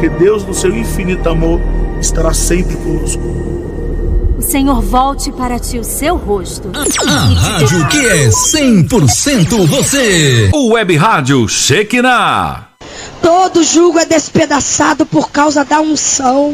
porque Deus, no seu infinito amor, estará sempre conosco. O Senhor volte para ti o seu rosto. A rádio que é 100% você. O Web Rádio Shekinah. Todo jugo é despedaçado por causa da unção.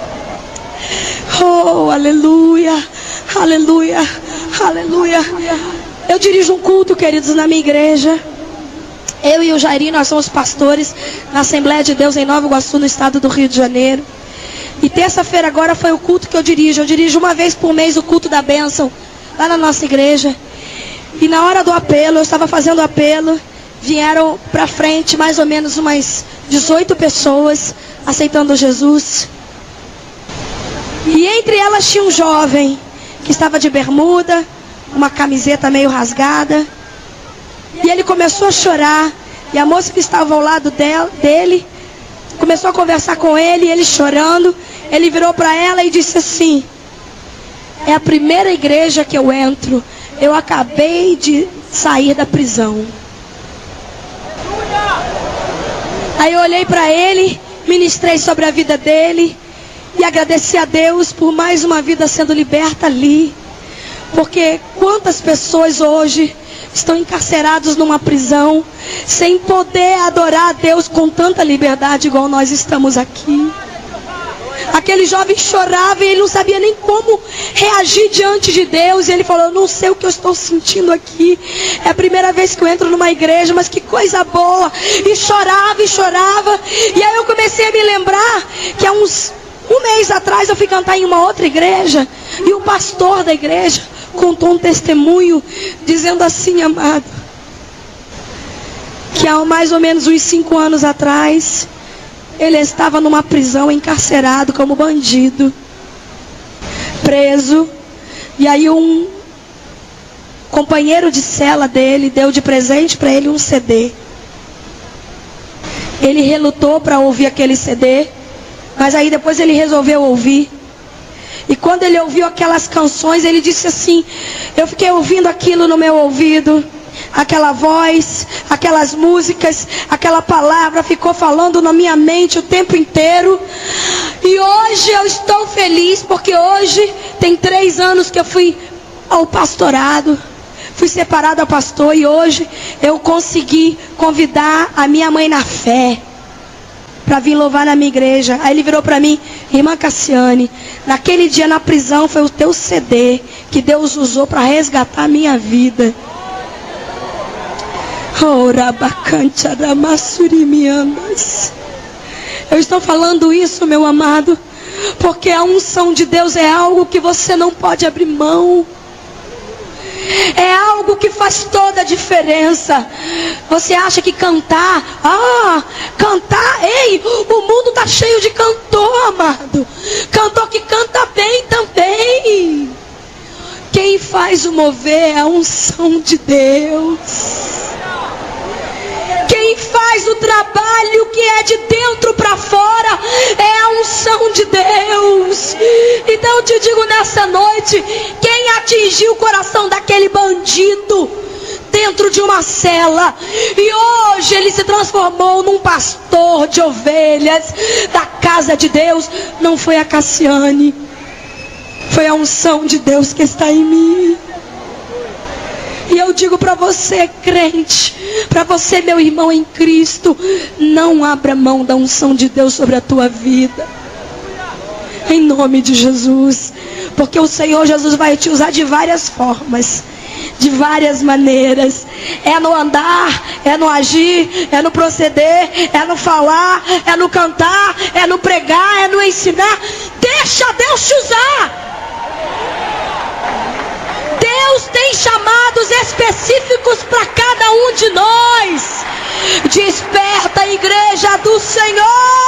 Oh, aleluia, aleluia, aleluia. Eu dirijo um culto, queridos, na minha igreja. Eu e o Jairinho, nós somos pastores na Assembleia de Deus em Nova Iguaçu, no estado do Rio de Janeiro. E terça-feira agora foi o culto que eu dirijo. Eu dirijo uma vez por mês o culto da bênção lá na nossa igreja. E na hora do apelo, eu estava fazendo o apelo, vieram para frente mais ou menos umas 18 pessoas aceitando Jesus. E entre elas tinha um jovem que estava de bermuda, uma camiseta meio rasgada. E ele começou a chorar. E a moça que estava ao lado dele começou a conversar com ele, ele chorando. Ele virou para ela e disse assim: é a primeira igreja que eu entro. Eu acabei de sair da prisão. Aí eu olhei para ele, ministrei sobre a vida dele e agradeci a Deus por mais uma vida sendo liberta ali. Porque quantas pessoas hoje estão encarcerados numa prisão, sem poder adorar a Deus com tanta liberdade igual nós estamos aqui. Aquele jovem chorava e ele não sabia nem como reagir diante de Deus. E ele falou: eu não sei o que eu estou sentindo aqui. É a primeira vez que eu entro numa igreja, mas que coisa boa. E chorava e chorava. E aí eu comecei a me lembrar que há um mês atrás eu fui cantar em uma outra igreja. E o pastor da igreja contou um testemunho dizendo assim: amado, que há mais ou menos uns 5 anos atrás ele estava numa prisão, encarcerado como bandido, preso. E aí um companheiro de cela dele deu de presente para ele um CD. Ele relutou para ouvir aquele CD, mas aí depois ele resolveu ouvir. E quando ele ouviu aquelas canções, ele disse assim: eu fiquei ouvindo aquilo no meu ouvido, aquela voz, aquelas músicas, aquela palavra ficou falando na minha mente o tempo inteiro. E hoje eu estou feliz, porque hoje tem 3 anos que eu fui ao pastorado, fui separado ao pastor, e hoje eu consegui convidar a minha mãe na fé para vir louvar na minha igreja. Aí ele virou para mim: irmã Cassiane, naquele dia na prisão foi o teu CD que Deus usou para resgatar a minha vida. Eu estou falando isso, meu amado, porque a unção de Deus é algo que você não pode abrir mão. É algo que faz toda a diferença. Você acha que cantar, ei, o mundo está cheio de cantor, amado. Cantor que canta bem também. Quem faz o mover é a unção de Deus. Quem faz o trabalho que é de dentro para fora é a unção de Deus. Então eu te digo nessa noite: quem atingiu o coração daquele bandido dentro de uma cela, e hoje ele se transformou num pastor de ovelhas da casa de Deus, não foi a Cassiane, foi a unção de Deus que está em mim. E eu digo para você, crente, para você, meu irmão em Cristo, não abra mão da unção de Deus sobre a tua vida, em nome de Jesus, porque o Senhor Jesus vai te usar de várias formas, de várias maneiras. É no andar, é no agir, é no proceder, é no falar, é no cantar, é no pregar, é no ensinar. Deixa Deus te usar. Deus tem chamados específicos para cada um de nós. Desperta a igreja do Senhor.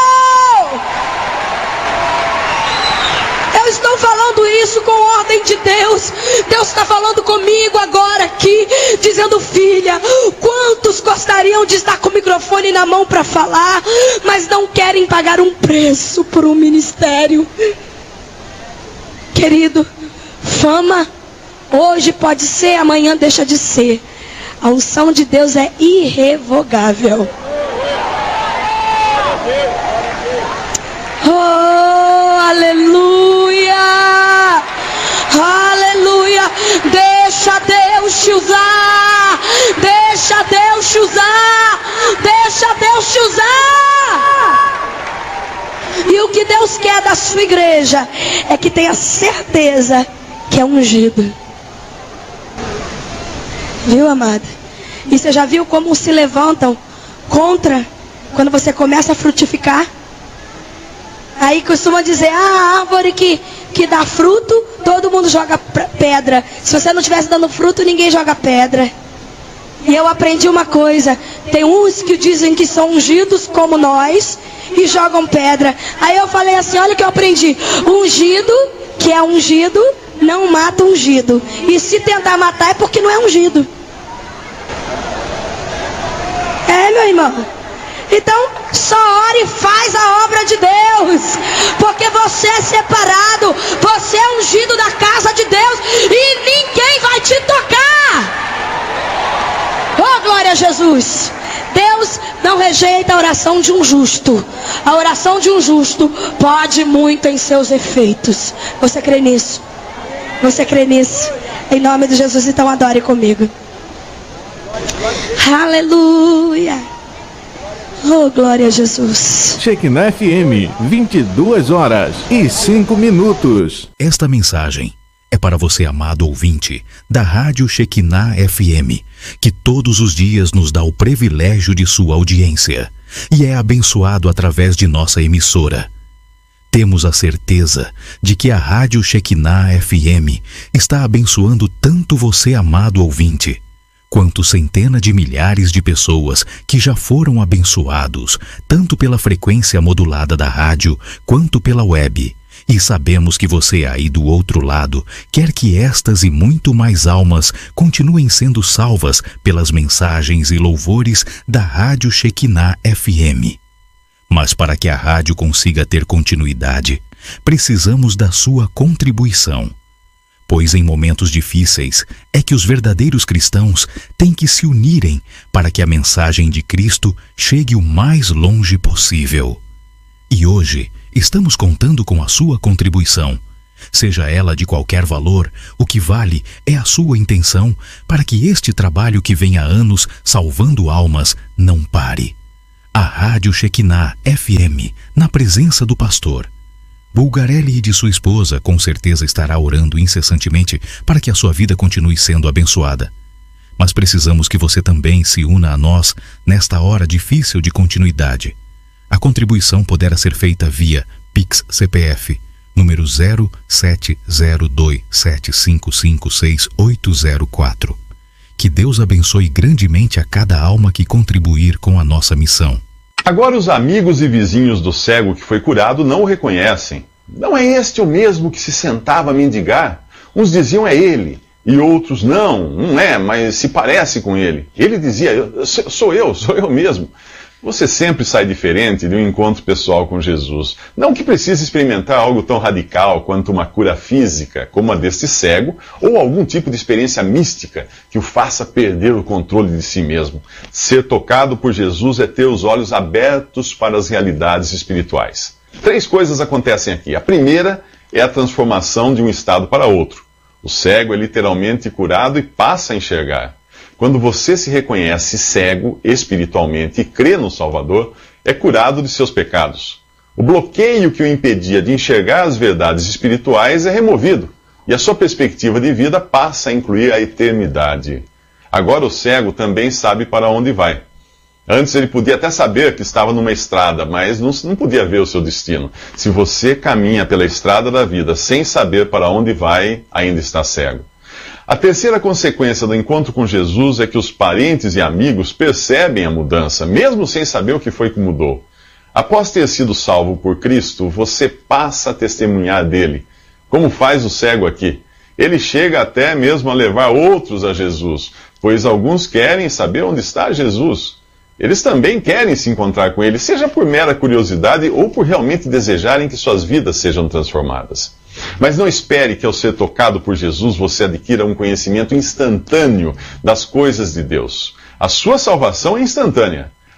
Eu estou falando isso com ordem de Deus. Deus está falando comigo agora aqui, dizendo: filha, quantos gostariam de estar com o microfone na mão para falar, mas não querem pagar um preço por um ministério? Querido, fama hoje pode ser, amanhã deixa de ser. A unção de Deus é irrevogável. Oh, aleluia! Aleluia! Deixa Deus te usar! Deixa Deus te usar! Deixa Deus te usar! E o que Deus quer da sua igreja é que tenha certeza que é ungido. Viu, amada? E você já viu como se levantam contra quando você começa a frutificar? Aí costuma dizer, a árvore que dá fruto, todo mundo joga pedra. Se você não estivesse dando fruto, ninguém joga pedra. E eu aprendi uma coisa, tem uns que dizem que são ungidos como nós e jogam pedra. Aí eu falei assim, olha o que eu aprendi, ungido, que é ungido, não mata ungido. E se tentar matar é porque não é ungido. É, meu irmão. Então, só ora e faz a obra de Deus, porque você é separado, você é ungido da casa de Deus e ninguém vai te tocar. Oh, glória a Jesus. Deus não rejeita a oração de um justo. A oração de um justo pode muito em seus efeitos. Você crê nisso? Você crê nisso? Em nome de Jesus, então adore comigo. Aleluia. Oh, glória a Jesus. Shekinah FM, 22h05. Esta mensagem é para você, amado ouvinte da Rádio Shekinah FM, que todos os dias nos dá o privilégio de sua audiência e é abençoado através de nossa emissora. Temos a certeza de que a Rádio Shekinah FM está abençoando tanto você, amado ouvinte, quanto centenas de milhares de pessoas que já foram abençoados, tanto pela frequência modulada da rádio, quanto pela web. E sabemos que você aí do outro lado quer que estas e muito mais almas continuem sendo salvas pelas mensagens e louvores da Rádio Shekinah FM. Mas para que a rádio consiga ter continuidade, precisamos da sua contribuição. Pois em momentos difíceis é que os verdadeiros cristãos têm que se unirem para que a mensagem de Cristo chegue o mais longe possível. E hoje estamos contando com a sua contribuição. Seja ela de qualquer valor, o que vale é a sua intenção para que este trabalho que vem há anos salvando almas não pare. A Rádio Shekinah FM, na presença do pastor Bulgarelli e de sua esposa, com certeza estará orando incessantemente para que a sua vida continue sendo abençoada. Mas precisamos que você também se una a nós nesta hora difícil de continuidade. A contribuição poderá ser feita via Pix CPF, número 070275568804. Que Deus abençoe grandemente a cada alma que contribuir com a nossa missão. Agora os amigos e vizinhos do cego que foi curado não o reconhecem. Não é este o mesmo que se sentava a mendigar? Uns diziam é ele, e outros não é, mas se parece com ele. Ele dizia, sou eu mesmo. Você sempre sai diferente de um encontro pessoal com Jesus. Não que precise experimentar algo tão radical quanto uma cura física, como a deste cego, ou algum tipo de experiência mística que o faça perder o controle de si mesmo. Ser tocado por Jesus é ter os olhos abertos para as realidades espirituais. 3 coisas acontecem aqui. A primeira é a transformação de um estado para outro. O cego é literalmente curado e passa a enxergar. Quando você se reconhece cego espiritualmente e crê no Salvador, é curado de seus pecados. O bloqueio que o impedia de enxergar as verdades espirituais é removido, e a sua perspectiva de vida passa a incluir a eternidade. Agora o cego também sabe para onde vai. Antes ele podia até saber que estava numa estrada, mas não podia ver o seu destino. Se você caminha pela estrada da vida sem saber para onde vai, ainda está cego. A terceira consequência do encontro com Jesus é que os parentes e amigos percebem a mudança, mesmo sem saber o que foi que mudou. Após ter sido salvo por Cristo, você passa a testemunhar dele, como faz o cego aqui. Ele chega até mesmo a levar outros a Jesus, pois alguns querem saber onde está Jesus. Eles também querem se encontrar com ele, seja por mera curiosidade ou por realmente desejarem que suas vidas sejam transformadas. Mas não espere que ao ser tocado por Jesus você adquira um conhecimento instantâneo das coisas de Deus. A sua salvação é instantânea.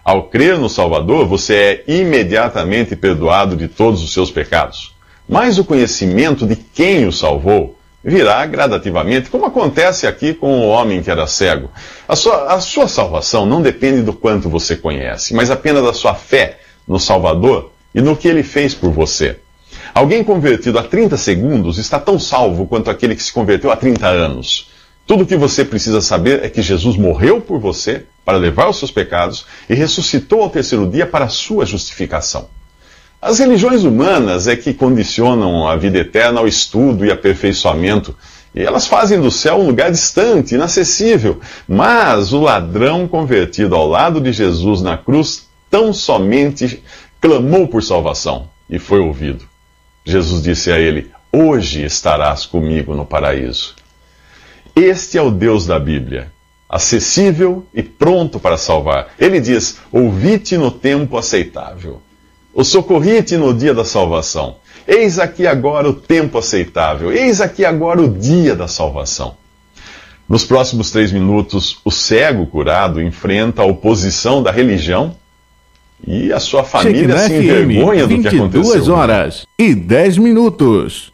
Ao crer no Salvador, você é imediatamente perdoado de todos os seus pecados. Mas o conhecimento de quem o salvou virá gradativamente, como acontece aqui com o homem que era cego. A sua salvação não depende do quanto você conhece, mas apenas da sua fé no Salvador e no que ele fez por você. Alguém convertido há 30 segundos está tão salvo quanto aquele que se converteu há 30 anos. Tudo o que você precisa saber é que Jesus morreu por você para levar os seus pecados e ressuscitou ao terceiro dia para a sua justificação. As religiões humanas é que condicionam a vida eterna ao estudo e aperfeiçoamento, e elas fazem do céu um lugar distante, inacessível. Mas o ladrão convertido ao lado de Jesus na cruz tão somente clamou por salvação e foi ouvido. Jesus disse a ele: hoje estarás comigo no paraíso. Este é o Deus da Bíblia, acessível e pronto para salvar. Ele diz: ouvi-te no tempo aceitável. O socorri-te no dia da salvação. Eis aqui agora o tempo aceitável. Eis aqui agora o dia da salvação. Nos próximos 3 minutos, o cego curado enfrenta a oposição da religião e a sua família se envergonha do que aconteceu. 22 horas e 10 minutos.